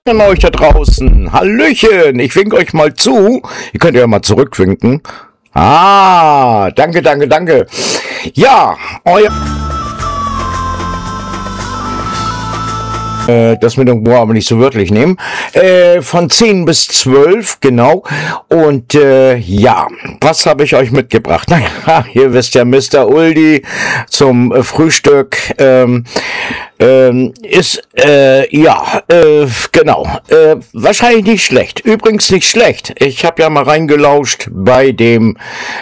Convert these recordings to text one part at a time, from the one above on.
An euch da draußen. Hallöchen, ich winke euch mal zu. Ihr könnt ja mal zurückwinken. Ah, danke, danke, danke. Ja, euer... Das mit dem Bohr aber nicht so wörtlich nehmen. Von 10 bis 12, genau. Und ja, was habe ich euch mitgebracht? Naja, ihr wisst ja, Mr. Uldi zum Frühstück ist, genau, wahrscheinlich nicht schlecht. Übrigens nicht schlecht. Ich habe ja mal reingelauscht bei dem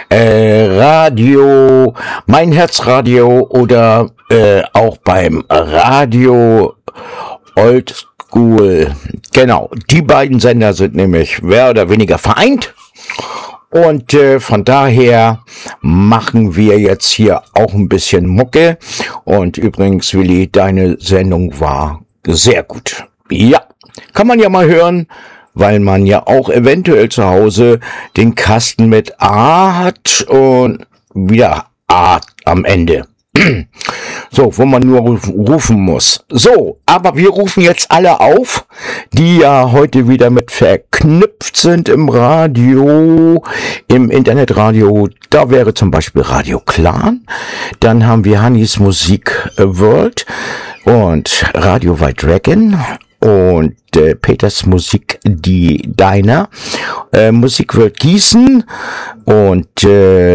Radio, Mein Herzradio oder auch beim Radio Old School. Genau, die beiden Sender sind nämlich mehr oder weniger vereint. Und von daher machen wir jetzt hier auch ein bisschen Mucke. Und übrigens, Willi, deine Sendung war sehr gut. Ja, kann man ja mal hören, weil man ja auch eventuell zu Hause den Kasten mit A hat und wieder A am Ende. So, wo man nur rufen muss. So, aber wir rufen jetzt alle auf, die ja heute wieder mit verknüpft sind im Radio, im Internetradio. Da wäre zum Beispiel Radio Clan. Dann haben wir Hannis Musik World und Radio White Dragon und Peters Musik, die Deiner, Musik World Gießen und